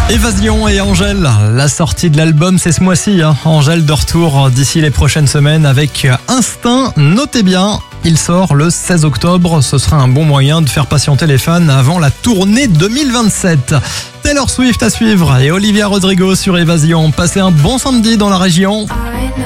Évasion et Angèle, la sortie de l'album c'est ce mois-ci. Angèle de retour d'ici les prochaines semaines avec Instinct. Notez bien, il sort le 16 octobre. Ce sera un bon moyen de faire patienter les fans avant la tournée 2027. Taylor Swift à suivre et Olivia Rodrigo sur Évasion. Passez un bon samedi dans la région.